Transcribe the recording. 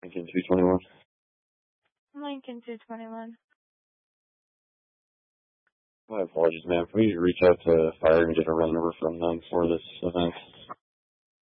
Lincoln 221. Lincoln 221. My apologies, ma'am. Can we reach out to fire and get a run number from them for this event?